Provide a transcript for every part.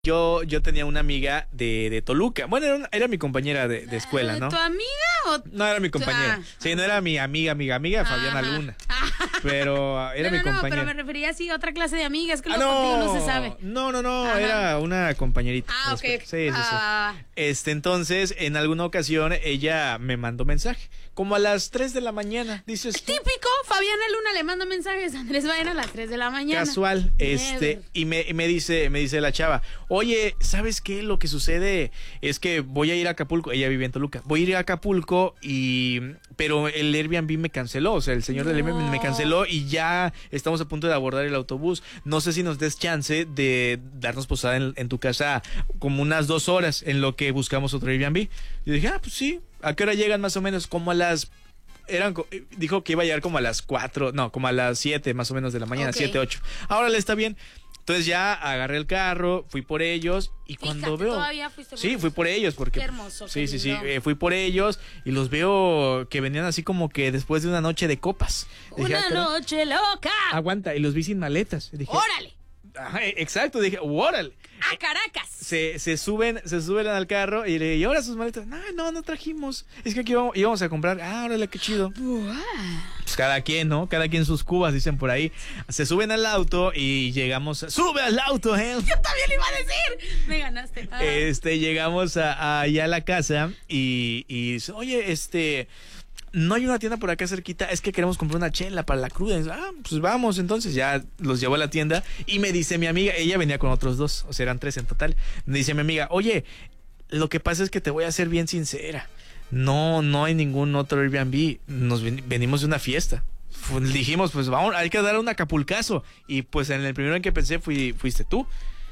Yo tenía una amiga de Toluca. Bueno, era mi compañera de escuela, ¿no? ¿Tu amiga o...? No, era mi compañera. Sí, no era mi amiga, Fabiana Luna. Pero era mi compañera. No, pero me refería así a otra clase de amigas, que contigo no se sabe. No, era una compañerita. Ok. Sí. Entonces, en alguna ocasión, ella me mandó mensaje. Como a las 3 de la mañana, dices tú. Típico, Fabiana Luna le manda mensajes a Andrés Baena a las 3 de la mañana. Casual, y me dice la chava, oye, ¿sabes qué? Lo que sucede es que voy a ir a Acapulco. Ella vive en Toluca. Voy a ir a Acapulco pero el Airbnb me canceló. O sea, el señor del Airbnb me canceló y ya estamos a punto de abordar el autobús. No sé si nos des chance de darnos posada en tu casa como unas 2 horas en lo que buscamos otro Airbnb. Yo dije, pues sí. ¿A qué hora llegan más o menos? Como a las... dijo que iba a llegar como a las 4, no, como a las 7 más o menos de la mañana, 7, 8. Ahora le está bien. Entonces ya agarré el carro, fui por ellos y cuando veo... ¿Todavía fuiste por Sí, ellos? Fui por ellos porque... Qué hermoso. Sí, fui por ellos y los veo que venían así como que después de una noche de copas. Dije, ¡Una noche loca! Aguanta, y los vi sin maletas. Dije, ¡Órale! Ajá, exacto, dije, ¡órale! ¡A Caracas! Se suben al carro y le dije, ¿y ahora sus maletas? No trajimos. Es que aquí íbamos a comprar. ¡Órale, qué chido! Pues cada quien, ¿no? Cada quien sus cubas, dicen por ahí. Se suben al auto y llegamos. ¡Sube al auto, Yo también le iba a decir. Me ganaste. Llegamos allá a la casa y oye, no hay una tienda por acá cerquita, es que queremos comprar una chela para la cruda. Pues vamos, entonces ya los llevó a la tienda y me dice mi amiga, ella venía con otros 2, o sea, eran 3 en total. Me dice mi amiga, oye, lo que pasa es que te voy a ser bien sincera. No hay ningún otro Airbnb, venimos de una fiesta. Dijimos, pues vamos, hay que dar un acapulcazo. Y pues en el primero en que pensé fuiste tú.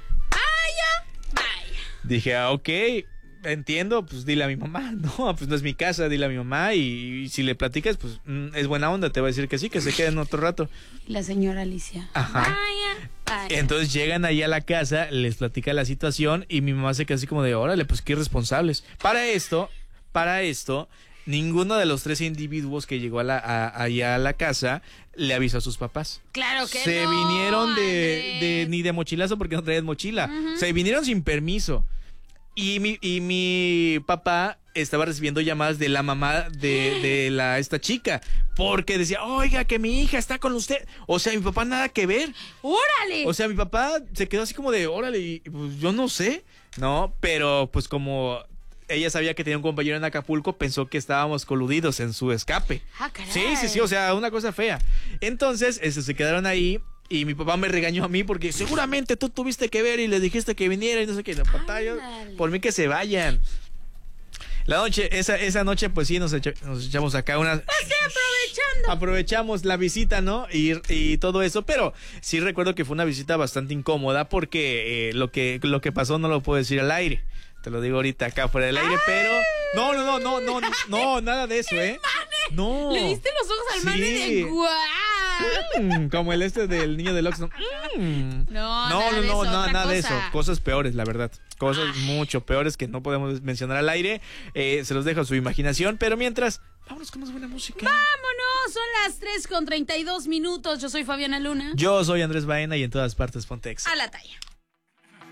Vaya. Dije, ok. Entiendo, pues dile a mi mamá. No, pues no es mi casa, dile a mi mamá y si le platicas, pues es buena onda, te va a decir que sí, que se queden otro rato. La señora Alicia. Ajá. Vaya. Entonces llegan ahí a la casa, les platica la situación y mi mamá se queda así como de, órale, pues qué irresponsables. Para esto, ninguno de los 3 individuos que llegó allá a la casa le avisó a sus papás. Claro que se no. vinieron ni de mochilazo porque no traían mochila. Se vinieron sin permiso. Y mi papá estaba recibiendo llamadas de la mamá de esta chica, porque decía, oiga, que mi hija está con usted. O sea, mi papá nada que ver. ¡Órale! O sea, mi papá se quedó así como de, órale, y pues yo no sé, ¿no? Pero pues como ella sabía que tenía un compañero en Acapulco, pensó que estábamos coludidos en su escape. Caray. Sí, o sea, una cosa fea. Entonces, se quedaron ahí. Y mi papá me regañó a mí porque seguramente tú tuviste que ver y le dijiste que viniera y no sé qué. Por mí que se vayan. Esa noche, pues sí, nos echamos acá una... Aprovechamos la visita, ¿no? Y todo eso, pero sí recuerdo que fue una visita bastante incómoda porque lo que pasó no lo puedo decir al aire. Te lo digo ahorita acá fuera del aire, pero... No, nada de eso, ¿eh? No. Le diste los ojos al mane de guau. Como el del niño del Oxxo. No, nada de eso. Cosas peores, la verdad. Cosas mucho peores que no podemos mencionar al aire. Se los dejo a su imaginación. Pero mientras, vámonos con más buena música. Vámonos, son las 3:32. Yo soy Fabiana Luna. Yo soy Andrés Baena y en todas partes Pontex. A la talla.